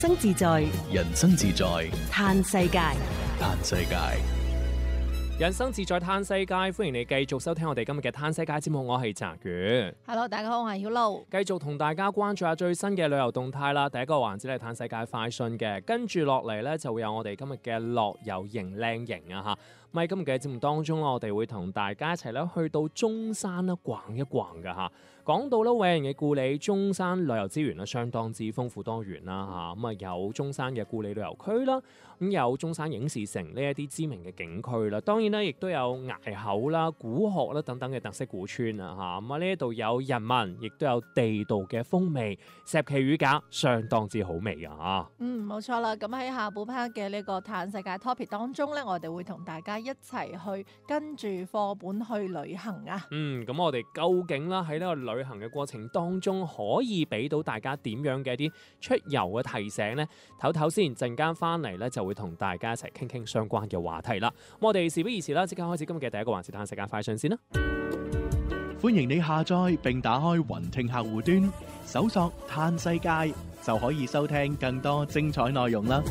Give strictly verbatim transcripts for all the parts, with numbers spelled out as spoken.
生自在， 人生自在， 嘆世界， 嘆世界。 人生自在嘆世界，歡迎你繼續收聽我哋今日嘅嘆世界節目，我係澤宇。 Hello， 大家好，我係曉露。 繼續同大家關注下最新嘅旅遊動態啦。第一個環節係嘆世界快訊嘅，跟住落嚟呢，就會有我哋今日嘅樂遊型靚型啊吓。咁喺今日嘅節目當中，我哋會同大家一齊咧去到中山啦逛一逛噶吓。講到咧偉人嘅故里中山旅遊資源咧相當之豐富多元啦吓，咁啊有中山嘅故里旅遊區啦，咁有中山影視城呢一啲知名嘅景區啦，當然咧亦都有崖口啦、古學啦等等嘅特色古村啊吓，咁啊呢一度有人文，亦都有地道嘅風味，石岐乳鴿相當之好味啊吓。 嗯，冇錯啦。咁喺下半 part 嘅呢個嘆世界 topic 當中咧，我哋會同大家一齊去跟住課本去旅行啊。 嗯，咁我哋究竟啦喺呢個旅行嘅過程當中，可以俾到大家點樣嘅一啲出遊嘅提醒呢？唞唞先，陣間翻嚟咧就會同大家一齊傾傾相關嘅話題啦。咁我哋事不宜遲啦，即刻開始今日嘅第一個環節，嘆世界快訊先啦。 歡迎你下載並打開雲聽客戶端，搜索嘆世界就可以收聽更多精彩內容啦。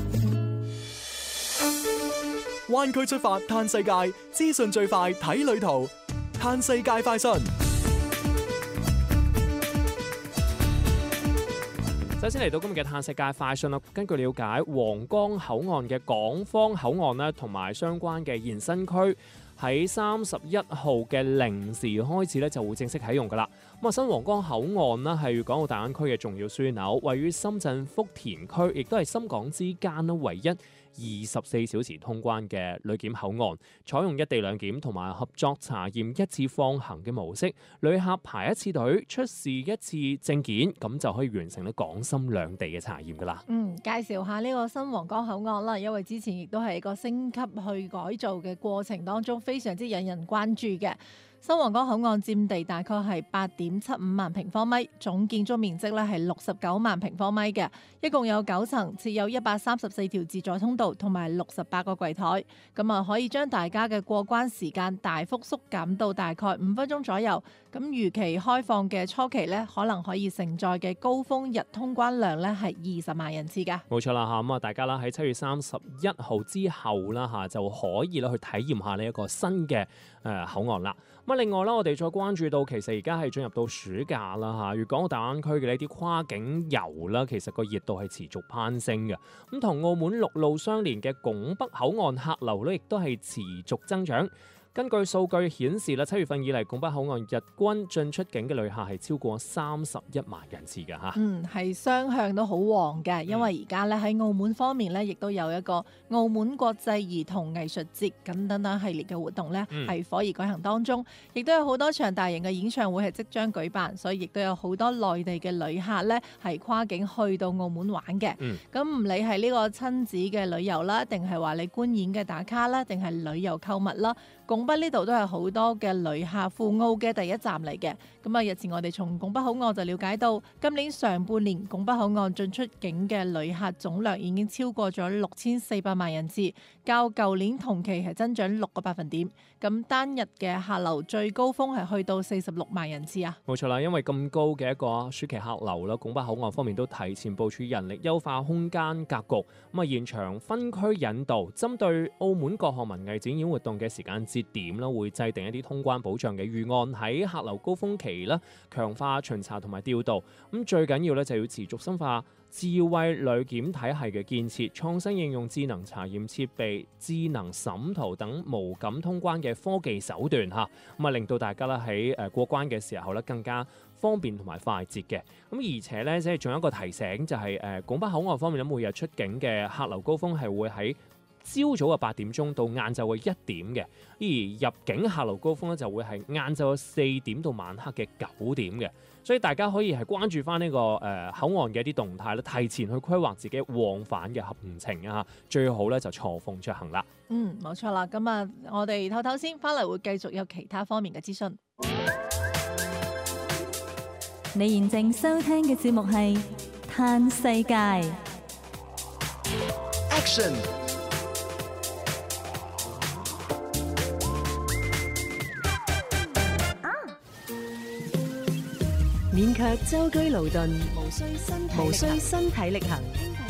灣區出發嘆世界，資訊最快睇旅途，嘆世界快訊。 首先嚟到今日嘅嘆世界快訊啦。根據了解，皇崗口岸嘅港方口岸咧，同埋相關嘅延伸區喺三十一號嘅零時開始咧，就會正式啟用噶啦。咁啊，新皇崗口岸咧係粵港澳大灣區嘅重要樞紐，位於深圳福田區，亦都係深港之間咧唯一二十四小時通關嘅旅檢口岸，採用一地兩檢同埋合作查驗一次放行嘅模式，旅客排一次隊，出示一次證件，咁就可以完成咧港深兩地嘅查驗噶啦。 嗯，介紹下呢個新皇崗口岸啦，因為之前亦都係一個升級去改造嘅過程當中，非常之引人關注嘅。新皇崗口岸佔地大概係八點七五萬平方米，總建築面積咧係六十九萬平方米嘅，一共有九層，設有一百三十四條自助通道同埋六十八個櫃台，咁啊可以將大家嘅過關時間大幅縮減到大概五分鐘左右。咁預期開放嘅初期咧，可能可以承載嘅高峰日通關量咧係二十萬人次㗎。 冇錯啦嚇，咁啊大家啦喺七月三十一號之後啦嚇，就可以啦去體驗下呢一個新嘅誒口岸啦。咁另外啦，我哋再關注到，其實而家係進入到暑假啦嚇，粵港澳大灣區嘅呢啲跨境遊啦，其實個熱度係持續攀升嘅。咁同澳門陸路相連嘅拱北口岸客流咧，亦都係持續增長。根據數據顯示啦，七月份以嚟，拱北口岸日均進出境嘅旅客係超過三十一萬人次嘅嚇。 嗯，係雙向都好旺嘅，因為而家咧喺澳門方面咧，亦都有一個澳門國際兒童藝術節咁等等系列嘅活動咧，係火熱舉行當中，亦都有好多場大型嘅演唱會係即將舉辦，所以亦都有好多內地嘅旅客咧係跨境去到澳門玩嘅。咁唔理係呢個親子嘅旅遊啦，定係話你觀演嘅打卡啦，定係旅遊購物啦，拱北呢度都係好多嘅旅客赴澳嘅第一站嚟嘅。咁啊，日前我哋從拱北口岸就了解到，今年上半年拱北口岸進出境嘅旅客總量已經超過咗六千四百萬人次，較舊年同期係增長六個百分點。咁單日嘅客流最高峰係去到四十六萬人次啊！ 冇錯啦，因為咁高嘅一個暑期客流啦，拱北口岸方面都提前部署人力，優化空間格局，咁啊現場分區引導，針對澳門各項文藝展演活動嘅時間節點啦，會制定一啲通關保障嘅預案，喺客流高峰期啦，強化巡查同埋調度。咁最緊要咧就要持續深化智慧旅檢體系嘅建設，創新應用智能查驗設備、智能審圖等無感通關嘅科技手段嚇，咁啊令到大家咧喺誒過關嘅時候咧更加方便同埋快捷嘅。咁而且咧即係仲有一個提醒，就係誒拱北口岸方面咧，每日出境嘅客流高峰係會喺朝早嘅八點鐘到晏晝嘅一點嘅，而入境客流高峰咧就會係晏晝嘅四點到晚黑嘅九點嘅，所以大家可以係關注翻呢個誒口岸嘅一啲動態咧，提前去規劃自己往返嘅行程啊，最好咧就錯峰出行啦。 嗯，冇錯啦，咁啊，我哋唞唞先，翻嚟會繼續有其他方面嘅資訊。 你現正收聽嘅節目係《嘆世界》。 Action！ 勉強舟車勞頓， 無需身體無需身體力行，